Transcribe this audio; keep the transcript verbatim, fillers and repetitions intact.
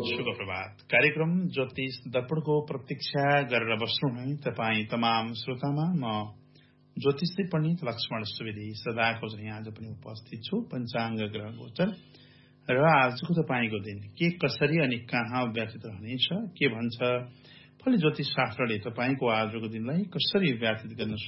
शुभ प्रभात। कार्यक्रम ज्योतिष दर्पणको प्रतीक्षा गरेर बस्नुहुने तपाईँ तमाम श्रोतामा म ज्योतिषी पण्डित लक्ष्मण सुवेदी सदाको चाहिँ आज पनि उपस्थित छु। पञ्चाङ्ग ग्रह गोचर र आजको तपाईँको दिन के कसरी अनि कहाँ व्यतीत रहनेछ, के भन्छ फली ज्योतिष शास्त्रले तपाईँको आजको दिनलाई कसरी व्यतीत गर्न